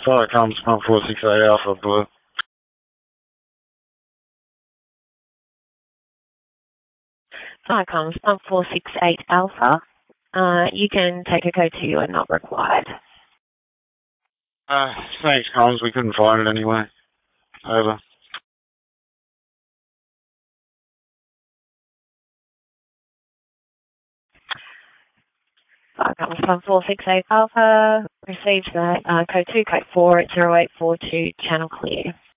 Sorry, comes 1468 Alpha Blue. Viacom's 1468 Alpha. You can take a code 2, you are not required. Thanks, comms. We couldn't find it anyway. Over. Viacom's 1468 Alpha. Received that. Code 2, code 4 at 0842, channel clear.